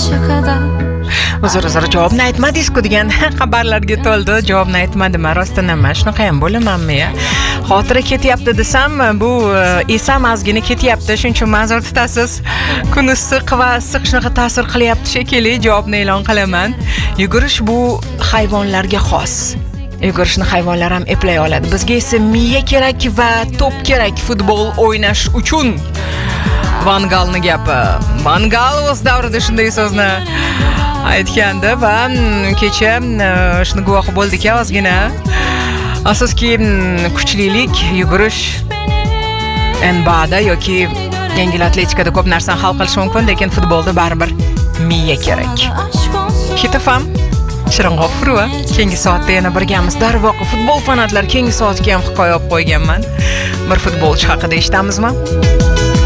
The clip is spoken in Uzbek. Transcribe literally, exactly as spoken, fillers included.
Uzr uzr javobni aytmadingiz-ku degan xabarlarga to'ldi. Javobni aytmadim, rostdan ham shunaqa ham bo'lamanmi ya? Xotira ketyapti desam, bu esam ozgina ketyapti, shuning uchun ma'zur tutasiz. Kun issiq va issiq shunaqa ta'sir qilyapti shekilli, javobni e'lon qilaman. Yugurish bu hayvonlarga xos. Yugurishni hayvonlar ham eplay oladi. Bizga esa miya kerak va to'p kerak futbol o'ynash uchun. Van Galni gapi. Van Gal o'z davrida shunday so'zni aytgandi va kecha shuni guvohi bo'ldik ozgina. Asosiy kuchlilik yugurish N B A'da yoki yengil atletikada ko'p narsani hal qilish mumkin, lekin futbolda baribir miya kerak. Kitafam Shirin G'ofurova. Keyingi soatda yana birgamiz. Darvoqe futbol fanatlar keyingi soatga ham hikoya olib qo'yganman. Bir futbolchi haqida eshitamizmi?